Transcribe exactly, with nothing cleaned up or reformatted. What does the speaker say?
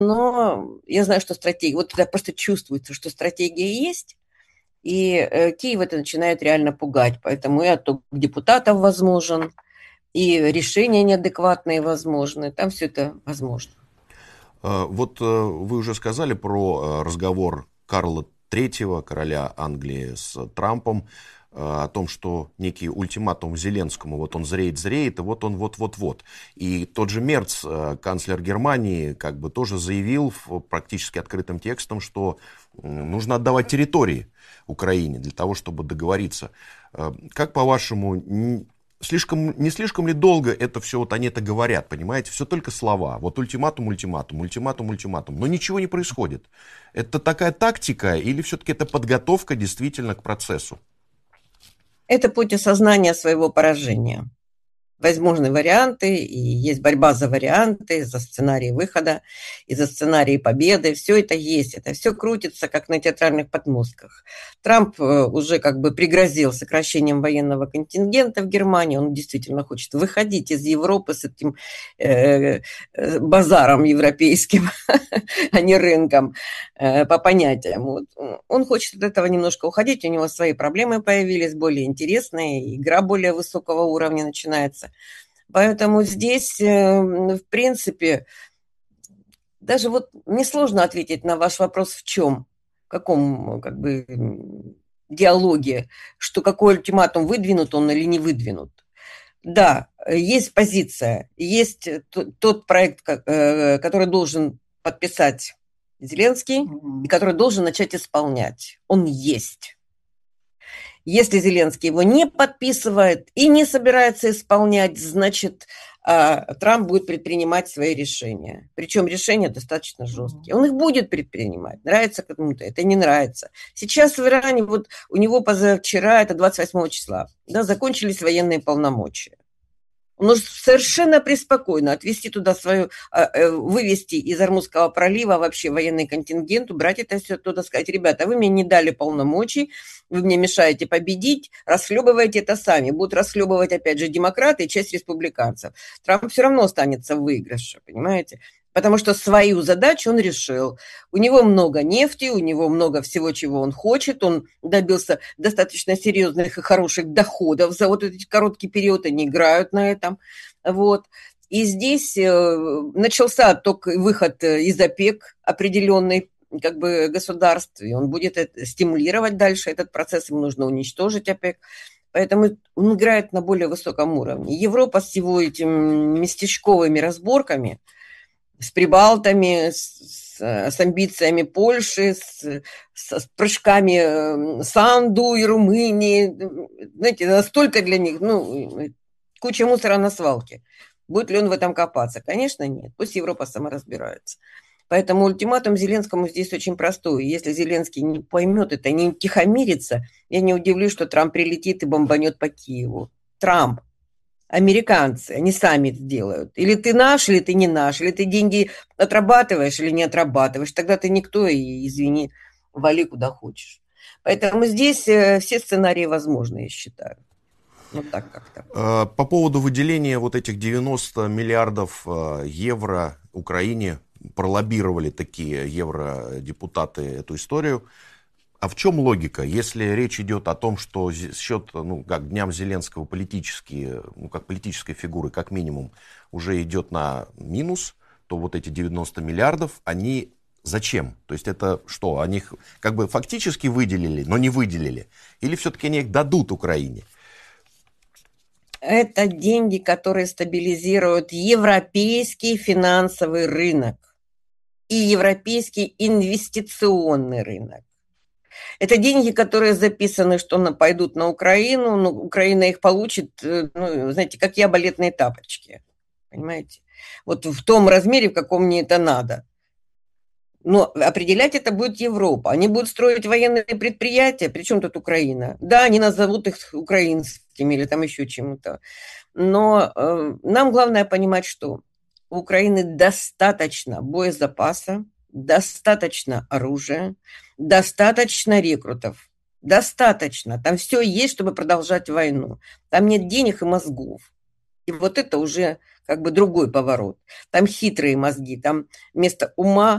Но я знаю, что стратегия, вот это просто чувствуется, что стратегия есть, и э, Киев это начинает реально пугать. Поэтому и отток депутатов возможен, и решения неадекватные возможны. Там все это возможно. Э, Вот э, вы уже сказали про э, разговор Карла Третьего, короля Англии, с Трампом, э, о том, что некий ультиматум Зеленскому, вот он зреет-зреет, и вот он вот-вот-вот. И тот же Мерц, э, канцлер Германии, как бы тоже заявил в- практически открытым текстом, что м, нужно отдавать территории Украине для того, чтобы договориться. Э, Как, по-вашему, н- слишком, не слишком ли долго это все, вот они это говорят, понимаете? Все только слова. Вот ультиматум, ультиматум, ультиматум, ультиматум. Но ничего не происходит. Это такая тактика или все-таки это подготовка действительно к процессу? Это путь осознания своего поражения. Возможны варианты, и есть борьба за варианты, за сценарий выхода и за сценарий победы. Все это есть, это все крутится, как на театральных подмостках. Трамп э, уже как бы пригрозил сокращением военного контингента в Германии. Он действительно хочет выходить из Европы с этим э, э, базаром европейским, а не рынком, э, по понятиям. Вот. Он хочет от этого немножко уходить, у него свои проблемы появились, более интересные, игра более высокого уровня начинается. Поэтому здесь, э, в принципе, даже вот несложно ответить на ваш вопрос в чем, в каком как бы диалоге, что какой ультиматум, выдвинут он или не выдвинут. Да, есть позиция, есть тот проект, э, который должен подписать Зеленский и который должен начать исполнять. Он есть. Если Зеленский его не подписывает и не собирается исполнять, значит, Трамп будет предпринимать свои решения. Причем решения достаточно жесткие. Он их будет предпринимать. Нравится кому-то, это не нравится. Сейчас в Иране, вот у него позавчера, это двадцать восьмого числа, да, закончились военные полномочия. Он может совершенно преспокойно отвести туда свою, вывести из Ормузского пролива вообще военный контингент, убрать это все туда, сказать: ребята, вы мне не дали полномочий, вы мне мешаете победить, расхлебывайте это сами. Будут расхлебывать, опять же, демократы и часть республиканцев. Трамп все равно останется в выигрыше, понимаете? Потому что свою задачу он решил. У него много нефти, у него много всего, чего он хочет. Он добился достаточно серьезных и хороших доходов за вот этот короткий период. Они играют на этом. Вот. И здесь начался только выход из ОПЕК определенный, как бы, государств, и он будет это стимулировать дальше этот процесс, ему нужно уничтожить ОПЕК. Поэтому он играет на более высоком уровне. Европа с его этими местечковыми разборками, с прибалтами, с, с амбициями Польши, с, с, с прыжками Санду и Румынии. Знаете, настолько для них, ну, куча мусора на свалке. Будет ли он в этом копаться? Конечно, нет. Пусть Европа сама разбирается. Поэтому ультиматум Зеленскому здесь очень простой. Если Зеленский не поймет это, не утихомирится, я не удивлюсь, что Трамп прилетит и бомбанет по Киеву. Трамп. Американцы, они сами это делают. Или ты наш, или ты не наш, или ты деньги отрабатываешь, или не отрабатываешь. Тогда ты никто, и, извини, вали куда хочешь. Поэтому здесь все сценарии возможны, я считаю. Вот так как-то. По поводу выделения вот этих девяноста миллиардов евро Украине, пролоббировали такие евродепутаты эту историю. А в чем логика? Если речь идет о том, что счет, ну, как дням Зеленского политические, ну, как политической фигуры, как минимум, уже идет на минус, то вот эти девяносто миллиардов, они зачем? То есть это что? Они их как бы фактически выделили, но не выделили? Или все-таки они их дадут Украине? Это деньги, которые стабилизируют европейский финансовый рынок и европейский инвестиционный рынок. Это деньги, которые записаны, что на, пойдут на Украину, но Украина их получит, ну, знаете, как я, балетные тапочки. Понимаете? Вот в том размере, в каком мне это надо. Но определять это будет Европа. Они будут строить военные предприятия, причем тут Украина. Да, они назовут их украинскими или там еще чему-то. Но э, нам главное понимать, что у Украины достаточно боезапаса, достаточно оружия, достаточно рекрутов. Достаточно. Там все есть, чтобы продолжать войну. Там нет денег и мозгов. И вот это уже как бы другой поворот. Там хитрые мозги, там вместо ума